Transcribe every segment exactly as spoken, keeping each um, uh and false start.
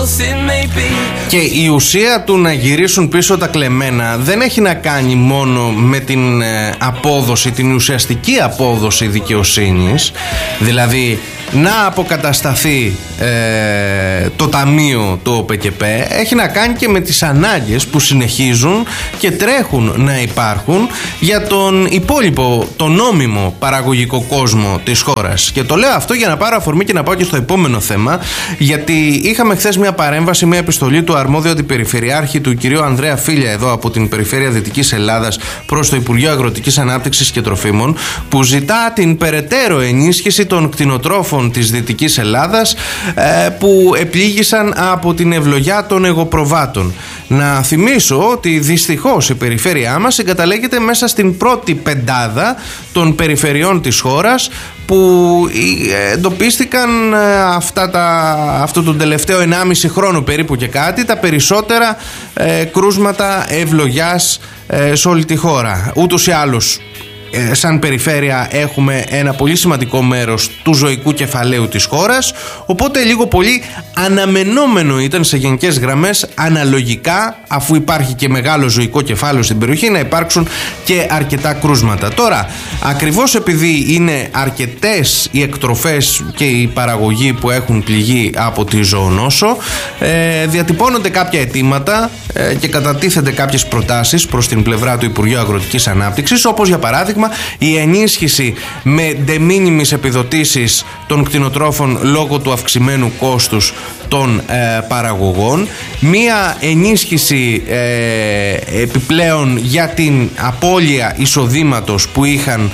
Και η ουσία του να γυρίσουν πίσω τα κλεμμένα δεν έχει να κάνει μόνο με την ε, απόδοση, την ουσιαστική απόδοση δικαιοσύνης, δηλαδή να αποκατασταθεί ε, το ταμείο του ΟΠΕΚΕΠ. Έχει να κάνει και με τις ανάγκες που συνεχίζουν και τρέχουν να υπάρχουν για τον υπόλοιπο, τον νόμιμο παραγωγικό κόσμο της χώρας. Και το λέω αυτό για να πάρω αφορμή και να πάω και στο επόμενο θέμα, γιατί είχαμε χθες μια παρέμβαση, μια επιστολή του αρμόδιου αντιπεριφερειάρχη του κυρίου Ανδρέα Φίλια εδώ από την Περιφέρεια Δυτικής Ελλάδας προς το Υπουργείο Αγροτικής Ανάπτυξης και Τροφίμων, που ζητά την περαιτέρω ενίσχυση των κτηνοτρόφων της Δυτικής Ελλάδας που επλήγησαν από την ευλογιά των εγωπροβάτων. Να θυμίσω ότι δυστυχώς η περιφέρειά μας εγκαταλέγεται μέσα στην πρώτη πεντάδα των περιφερειών της χώρας που εντοπίστηκαν αυτά τα, αυτό τον τελευταίο ενάμιση χρόνο περίπου και κάτι, τα περισσότερα ε, κρούσματα ευλογιάς ε, σε όλη τη χώρα. Ούτως ή άλλως, σαν περιφέρεια έχουμε ένα πολύ σημαντικό μέρος του ζωικού κεφαλαίου της χώρας, οπότε λίγο πολύ αναμενόμενο ήταν σε γενικές γραμμές, αναλογικά, αφού υπάρχει και μεγάλο ζωικό κεφάλαιο στην περιοχή, να υπάρξουν και αρκετά κρούσματα. Τώρα, ακριβώς επειδή είναι αρκετές οι εκτροφές και οι παραγωγοί που έχουν πληγεί από τη ζωονόσο, ε, διατυπώνονται κάποια αιτήματα ε, και κατατίθενται κάποιες προτάσεις προς την πλευρά του Υπουργείου Αγροτικής Ανάπτυξης, όπως για παράδειγμα η ενίσχυση με de minimis επιδοτήσεις των κτηνοτρόφων λόγω του αυξημένου κόστους των ε, παραγωγών, μία ενίσχυση ε, επιπλέον για την απώλεια εισοδήματος που είχαν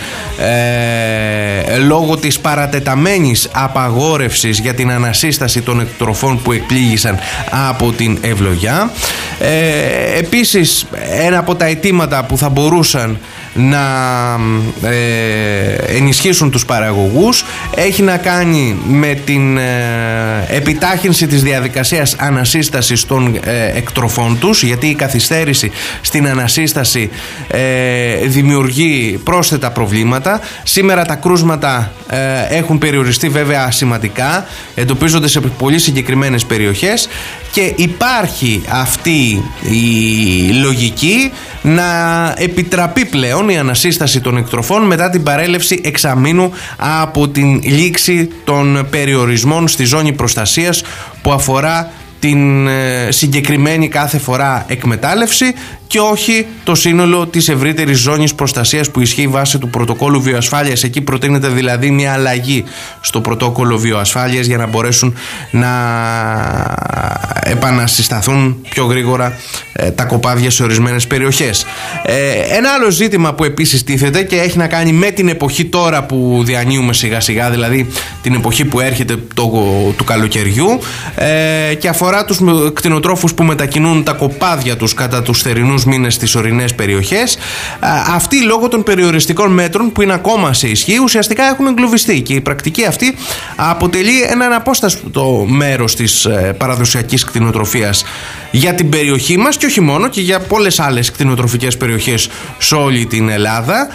ε, λόγω της παρατεταμένης απαγόρευσης για την ανασύσταση των εκτροφών που εκπλήγησαν από την ευλογιά. Ε, επίσης, ένα από τα αιτήματα που θα μπορούσαν να ε, ενισχύσουν τους παραγωγούς έχει να κάνει με την ε, επιτάχυνση της διαδικασίας ανασύστασης των ε, εκτροφών τους, γιατί η καθυστέρηση στην ανασύσταση ε, δημιουργεί πρόσθετα προβλήματα. Σήμερα τα κρούσματα ε, έχουν περιοριστεί βέβαια σημαντικά, εντοπίζονται σε πολύ συγκεκριμένες περιοχές και υπάρχει αυτή η λογική να επιτραπεί πλέον η ανασύσταση των εκτροφών μετά την παρέλευση εξαμήνου από την λήξη των περιορισμών στη ζώνη προστασίας που αφορά την συγκεκριμένη κάθε φορά εκμετάλλευση και όχι το σύνολο της ευρύτερης ζώνης προστασίας που ισχύει βάσει του πρωτοκόλλου βιοασφάλειας. Εκεί προτείνεται δηλαδή μια αλλαγή στο πρωτόκολλο βιοασφάλειας για να μπορέσουν να επανασυσταθούν πιο γρήγορα ε, τα κοπάδια σε ορισμένες περιοχές. Ε, ένα άλλο ζήτημα που επίσης τίθεται και έχει να κάνει με την εποχή τώρα που διανύουμε σιγά σιγά, δηλαδή την εποχή που έρχεται το, του καλοκαιριού ε, και αφορά τους κτηνοτρόφους που μετακινούν τα κοπάδια τους κατά τους θερινούς μήνες στις ορεινές περιοχές. Αυτοί λόγω των περιοριστικών μέτρων που είναι ακόμα σε ισχύ ουσιαστικά έχουν εγκλωβιστεί και η πρακτική αυτή αποτελεί ένα αναπόσταστο μέρος της παραδοσιακής κτηνοτροφίας για την περιοχή μας και όχι μόνο, και για πολλές άλλες κτηνοτροφικές περιοχές σε όλη την Ελλάδα.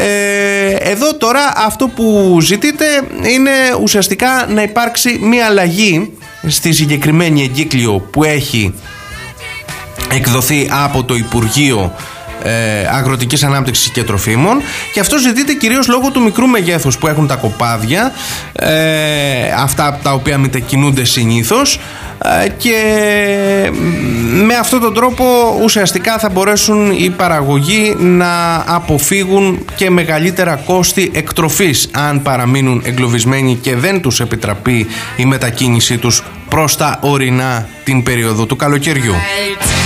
Εδώ τώρα αυτό που ζητείτε είναι ουσιαστικά να υπάρξει μια αλλαγή στη συγκεκριμένη εγκύκλιο που έχει εκδοθεί από το Υπουργείο ε, Αγροτικής Ανάπτυξης και Τροφίμων, και αυτό ζητείται κυρίως λόγω του μικρού μεγέθους που έχουν τα κοπάδια, ε, αυτά τα οποία μετακινούνται συνήθως, ε, και με αυτόν τον τρόπο ουσιαστικά θα μπορέσουν οι παραγωγοί να αποφύγουν και μεγαλύτερα κόστη εκτροφής αν παραμείνουν εγκλωβισμένοι και δεν τους επιτραπεί η μετακίνησή τους προς τα ορεινά την περίοδο του καλοκαιριού.